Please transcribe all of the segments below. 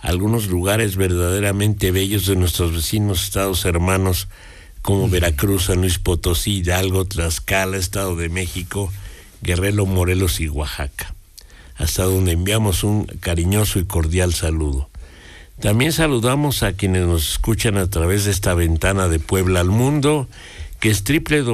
algunos lugares verdaderamente bellos de nuestros vecinos estados hermanos, como Veracruz, San Luis Potosí, Hidalgo, Tlaxcala, Estado de México, Guerrero, Morelos y Oaxaca, hasta donde enviamos un cariñoso y cordial saludo. También saludamos a quienes nos escuchan a través de esta ventana de Puebla al mundo, que es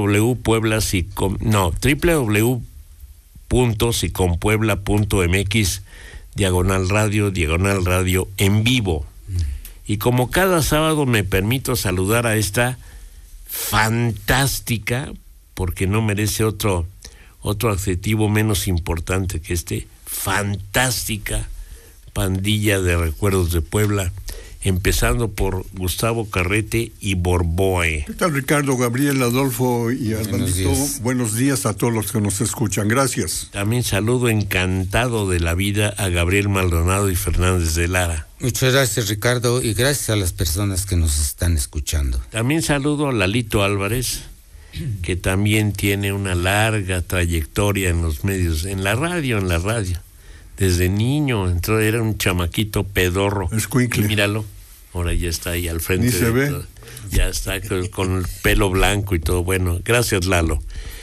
www.siconpuebla.mx/radio en vivo. Y como cada sábado me permito saludar a esta fantástica, porque no merece otro adjetivo menos importante que fantástica pandilla de recuerdos de Puebla, empezando por Gustavo Carrete y Borboe. ¿Qué tal, Ricardo, Gabriel, Adolfo y Armandito? Buenos días a todos los que nos escuchan, gracias. También saludo encantado de la vida a Gabriel Maldonado y Fernández de Lara. Muchas gracias, Ricardo, y gracias a las personas que nos están escuchando. También saludo a Lalito Álvarez, que también tiene una larga trayectoria en los medios, en la radio. Desde niño entró, era un chamaquito pedorro. Escuincle. Y míralo, ahora ya está ahí al frente. Ni se ve. Todo, ya está con el pelo blanco y todo. Bueno, gracias, Lalo.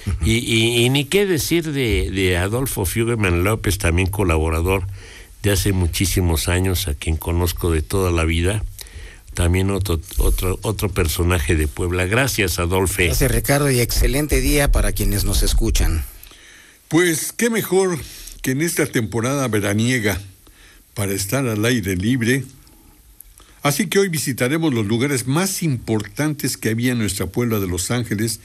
Y ni qué decir de Adolfo Fuggerman López, también colaborador de hace muchísimos años, a quien conozco de toda la vida. También otro personaje de Puebla. Gracias, Adolfo. Gracias, Ricardo, y excelente día para quienes nos escuchan. Pues qué mejor que en esta temporada veraniega para estar al aire libre. Así que hoy visitaremos los lugares más importantes que había en nuestra Puebla de Los Ángeles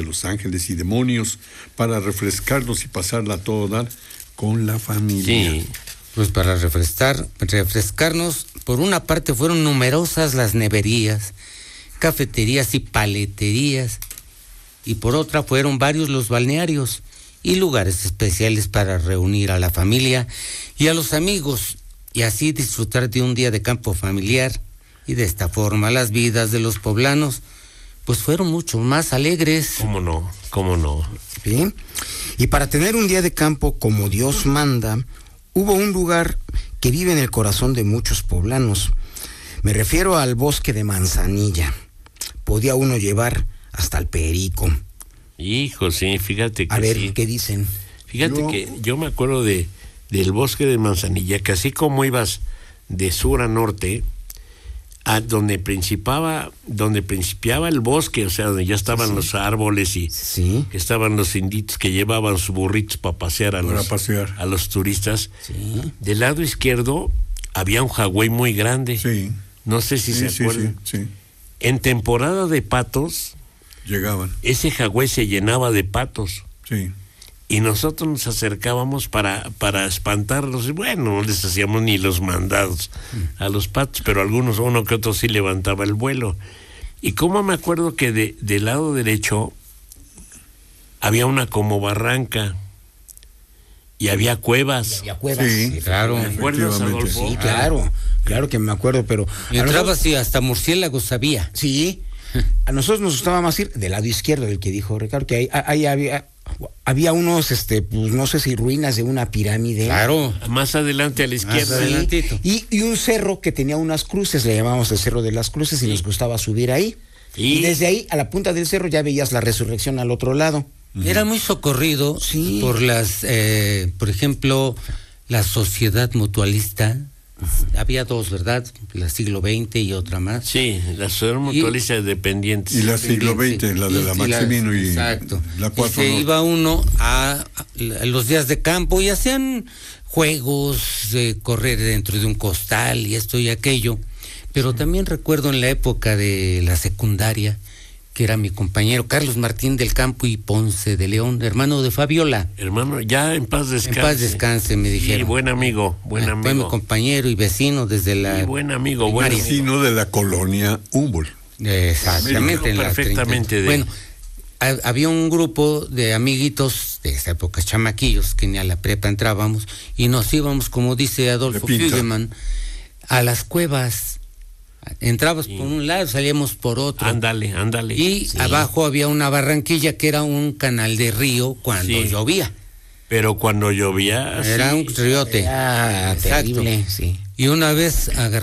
y Demonios, para refrescarnos y pasarla a todo dar con la familia. Sí, pues para refrescarnos, por una parte fueron numerosas las neverías, cafeterías y paleterías, y por otra fueron varios los balnearios y lugares especiales para reunir a la familia y a los amigos, y así disfrutar de un día de campo familiar. Y de esta forma las vidas de los poblanos pues fueron mucho más alegres. ¿Cómo no? ¿Sí? Y para tener un día de campo como Dios manda, hubo un lugar que vive en el corazón de muchos poblanos. Me refiero al bosque de Manzanilla. Podía uno llevar hasta el perico. Hijo, sí, fíjate que a ver, sí. ¿qué dicen? Fíjate que yo me acuerdo del bosque de Manzanilla, que así como ibas de sur a norte, a donde principiaba el bosque, o sea, donde ya estaban los árboles y que estaban los inditos que llevaban sus burritos para pasear a los turistas. Sí. Del lado izquierdo había un jagüey muy grande. Sí. No sé si se acuerdan. Sí. En temporada de patos, llegaban. Ese jagüey se llenaba de patos. Sí. Y nosotros nos acercábamos para espantarlos. Y bueno, no les hacíamos ni los mandados a los patos, pero uno que otro sí levantaba el vuelo. Y como me acuerdo que del lado derecho había una como barranca y había cuevas. Sí, claro. ¿Me acuerdas, Adolfo? Sí, claro que me acuerdo, pero... Y entrabas y hasta murciélagos había. Sí, a nosotros nos gustaba más ir del lado izquierdo, del que dijo Ricardo, que ahí había unos, pues no sé si ruinas de una pirámide. Claro, más adelante a la izquierda. Y un cerro que tenía unas cruces, le llamamos el Cerro de las Cruces, y nos gustaba subir ahí. Y desde ahí, a la punta del cerro, ya veías la resurrección al otro lado. Era muy socorrido por por ejemplo, la Sociedad Mutualista. Había dos, ¿verdad? La Siglo XX y otra más. Sí, la Sociedad Mutualista de Dependientes. Y la Siglo XX, la de la Maximino y exacto. La 4. Y se iba uno a los días de campo y hacían juegos de correr dentro de un costal y esto y aquello. Pero también recuerdo en la época de la secundaria, que era mi compañero Carlos Martín del Campo y Ponce de León, hermano de Fabiola. Hermano, ya en paz descanse. En paz descanse, me dijeron. Sí, buen amigo. Fue mi compañero y vecino desde la... Sí, buen amigo. Vecino de la colonia Humboldt. Exactamente. Perfectamente. Bueno, había un grupo de amiguitos de esa época, chamaquillos, que ni a la prepa entrábamos, y nos íbamos, como dice Adolfo Fuggerman, a las cuevas. Entrabas por un lado, salíamos por otro. Ándale. Y abajo había una barranquilla que era un canal de río cuando llovía. Pero cuando llovía... Era un riote. Terrible, sí. Y una vez